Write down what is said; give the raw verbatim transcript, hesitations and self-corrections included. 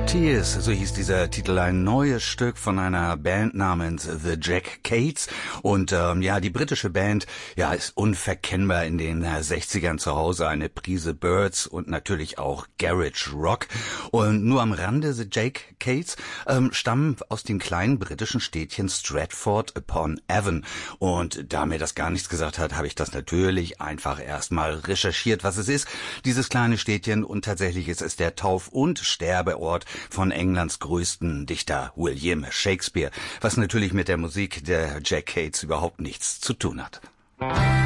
Tears, so hieß dieser Titel, ein neues Stück von einer Band namens The Jack Cates. Und ähm, ja, die britische Band ja ist unverkennbar in den äh, sechzigern zu Hause, eine Prise Birds und natürlich auch Garage Rock. Und nur am Rande, The Jack Cates ähm, stammen aus dem kleinen britischen Städtchen Stratford upon Avon. Und da mir das gar nichts gesagt hat, habe ich das natürlich einfach erstmal recherchiert, was es ist, dieses kleine Städtchen. Und tatsächlich ist es der Tauf- und Sterbeort von Englands größten Dichter William Shakespeare, was natürlich mit der Musik der Jack Cates überhaupt nichts zu tun hat.